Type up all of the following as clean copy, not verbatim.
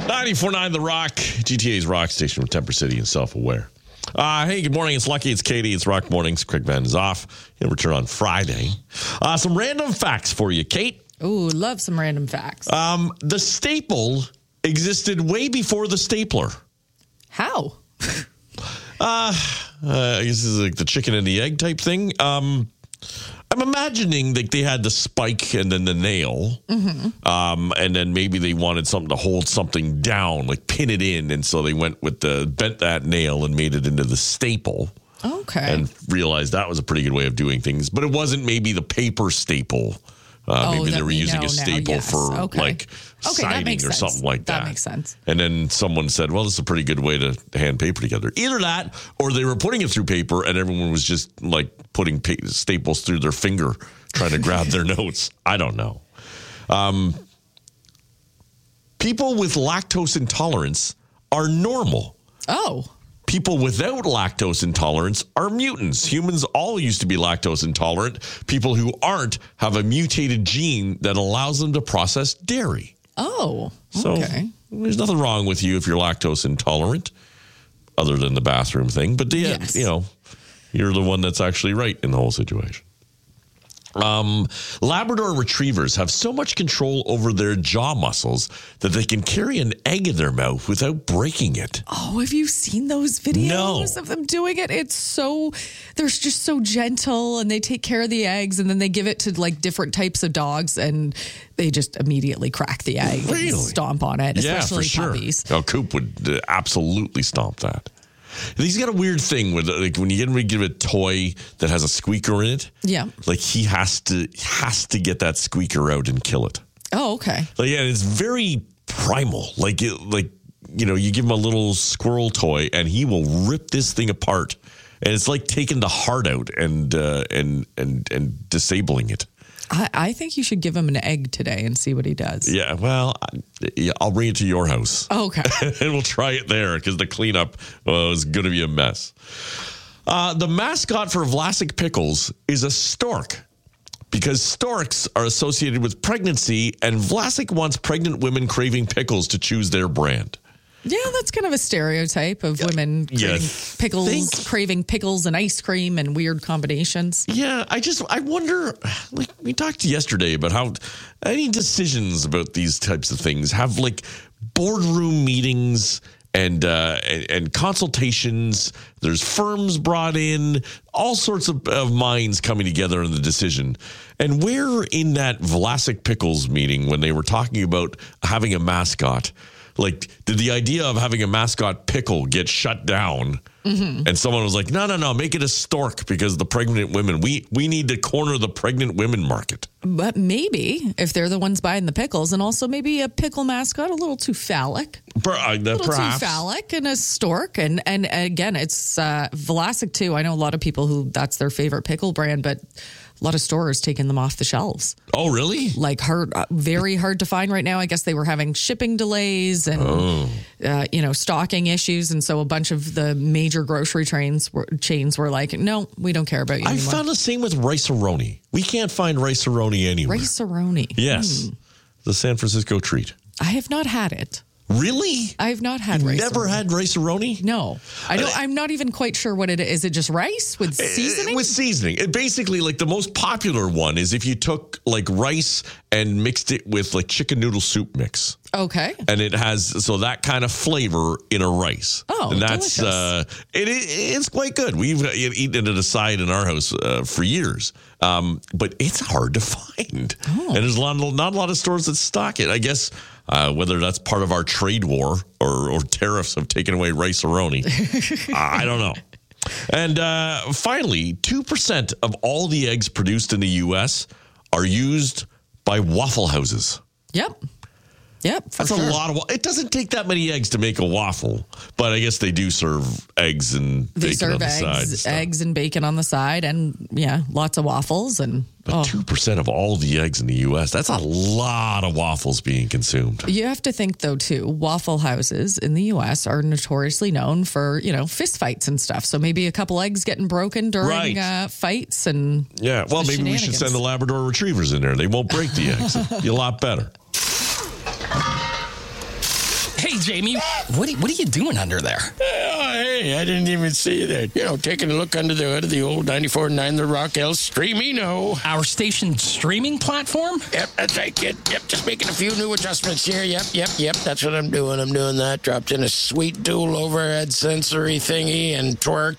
94.9 The Rock, GTA's rock station from Temper City and Self-Aware. Hey, good morning. It's Lucky. It's Katie. It's Rock Mornings. Craig Van is off. He'll return on Friday. Some random facts for you, Kate. Ooh, love some random facts. The staple existed way before the stapler. How? I guess this is like the chicken and the egg type thing. I'm imagining that they had the spike and then the nail. Mm-hmm. And then maybe they wanted something to hold something down, like pin it in. And so they went with bent that nail and made it into the staple. Okay. And realized that was a pretty good way of doing things. But it wasn't maybe the paper staple. Maybe they were using a staple for siding or something like that. That makes sense. And then someone said, well, this is a pretty good way to hand paper together. Either that or they were putting it through paper and everyone was just like putting staples through their finger trying to grab their notes. I don't know. People with lactose intolerance are normal. Oh. People without lactose intolerance are mutants. Humans all used to be lactose intolerant. People who aren't have a mutated gene that allows them to process dairy. Oh, So okay. there's nothing wrong with you if you're lactose intolerant, other than the bathroom thing. But Yes. You're the one that's actually right in the whole situation. Labrador retrievers have so much control over their jaw muscles that they can carry an egg in their mouth without breaking it. Oh, have you seen those videos of them doing it? They're just so gentle and they take care of the eggs and then they give it to like different types of dogs and they just immediately crack the egg and stomp on it, especially puppies. Oh, Coop would absolutely stomp that. He's got a weird thing with like when you get ready to give a toy that has a squeaker in it. Yeah, like he has to get that squeaker out and kill it. Oh, okay. Like, yeah, it's very primal. You give him a little squirrel toy and he will rip this thing apart, and it's like taking the heart out and disabling it. I think you should give him an egg today and see what he does. Yeah, well, I'll bring it to your house. Oh, okay. And we'll try it there because the cleanup is going to be a mess. The mascot for Vlasic Pickles is a stork because storks are associated with pregnancy, and Vlasic wants pregnant women craving pickles to choose their brand. Yeah, that's kind of a stereotype of women craving pickles and ice cream and weird combinations. Yeah, I wonder, like we talked yesterday about how any decisions about these types of things have like boardroom meetings and consultations. There's firms brought in, all sorts of minds coming together in the decision. And where in that Vlasic Pickles meeting when they were talking about having a mascot, like, did the idea of having a mascot pickle get shut down? Mm-hmm. And someone was like, no, make it a stork because the pregnant women, we need to corner the pregnant women market. But maybe if they're the ones buying the pickles, and also maybe a pickle mascot, a little too phallic. Too phallic, and a stork. And again, it's Vlasic too. I know a lot of people who that's their favorite pickle brand, but a lot of stores taking them off the shelves. Oh, really? Like very hard to find right now. I guess they were having shipping delays and stocking issues, and so a bunch of the major grocery chains were like, "No, we don't care about you anymore." I found the same with Rice-A-Roni. We can't find Rice-A-Roni anywhere. Rice-A-Roni. Yes, the San Francisco treat. I have not had it. Really? I've not had rice. Never had Rice-A-Roni? No. I'm not even quite sure what it is. Is it just rice with seasoning? With seasoning. It basically, like, the most popular one is if you took, like, rice and mixed it with, like, chicken noodle soup mix. Okay. And it has, so that kind of flavor in a rice. Oh, and that's, delicious. It's quite good. We've eaten it aside in our house for years. But it's hard to find. Oh. And there's not a lot of stores that stock it. I guess whether that's part of our trade war or tariffs have taken away Rice-A-Roni. I don't know. And finally, 2% of all the eggs produced in the U.S. are used by Waffle Houses. Yep. That's a lot of. It doesn't take that many eggs to make a waffle, but I guess they do serve eggs and bacon on the side. Eggs and bacon on the side, and lots of waffles. But 2% of all the eggs in the U.S. That's a lot of waffles being consumed. You have to think though too. Waffle houses in the U.S. are notoriously known for fist fights and stuff. So maybe a couple eggs getting broken during fights and well, maybe we should send the Labrador Retrievers in there. They won't break the eggs. It'll be a lot better. Hey, Hey, Jamie, what are you doing under there? Oh, hey, I didn't even see that. Taking a look under the hood of the old 94.9 The Rock El Streamino. Our station's streaming platform? Yep, that's right, kid. Yep, just making a few new adjustments here. Yep. That's what I'm doing. I'm doing that. Dropped in a sweet dual overhead sensory thingy and tweaked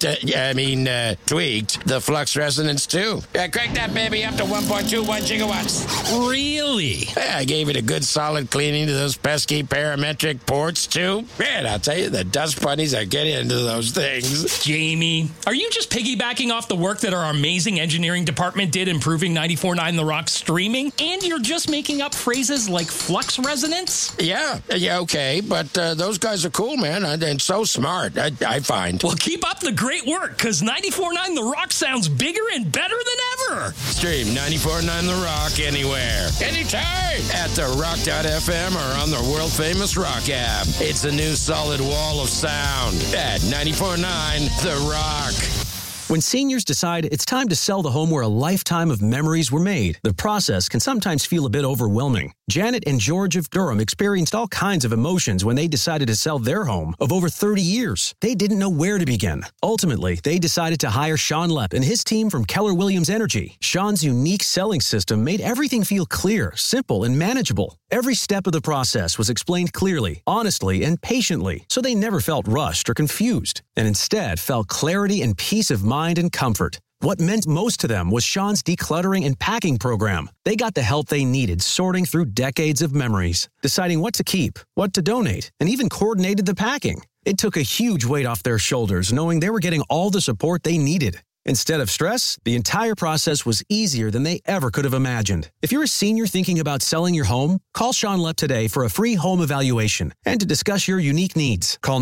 the flux resonance too. Crank that baby up to 1.21 gigawatts. Really? Yeah, I gave it a good solid cleaning to those pesky parametric ports too. Man, I'll tell you, the dust bunnies are getting into those things. Jamie, are you just piggybacking off the work that our amazing engineering department did improving 94.9 The Rock streaming? And you're just making up phrases like flux resonance? Yeah, okay, but those guys are cool, man, and so smart, I find. Well, keep up the great work, because 94.9 The Rock sounds bigger and better than ever. Stream 94.9 The Rock anywhere, anytime, at therock.fm or on the world-famous Rock app. It's a new solid wall of sound at 94.9 The Rock. When seniors decide it's time to sell the home where a lifetime of memories were made, the process can sometimes feel a bit overwhelming. Janet and George of Durham experienced all kinds of emotions when they decided to sell their home of over 30 years. They didn't know where to begin. Ultimately, they decided to hire Sean Lepp and his team from Keller Williams Energy. Sean's unique selling system made everything feel clear, simple, and manageable. Every step of the process was explained clearly, honestly, and patiently, so they never felt rushed or confused, and instead felt clarity and peace of mind and comfort. What meant most to them was Sean's decluttering and packing program. They got the help they needed sorting through decades of memories, deciding what to keep, what to donate, and even coordinated the packing. It took a huge weight off their shoulders knowing they were getting all the support they needed. Instead of stress, the entire process was easier than they ever could have imagined. If you're a senior thinking about selling your home, call Sean Lepp today for a free home evaluation and to discuss your unique needs. Call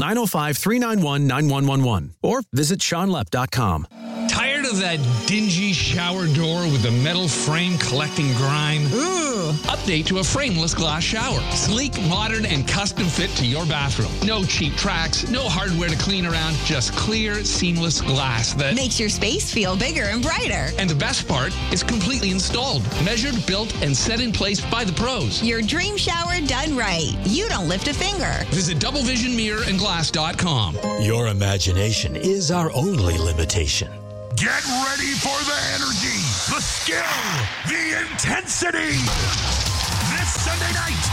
905-391-9111 or visit SeanLepp.com. Tired of that dingy shower door with the metal frame collecting grime? Update to a frameless glass shower. Sleek, modern, and custom fit to your bathroom. No cheap tracks, no hardware to clean around, just clear, seamless glass that makes your space feel bigger and brighter. And the best part, it's completely installed, measured, built, and set in place by the pros. Your dream shower done right. You don't lift a finger. Visit doublevisionmirrorandglass.com. Your imagination is our only limitation. Get ready for the energy, the skill, the intensity. This Sunday night,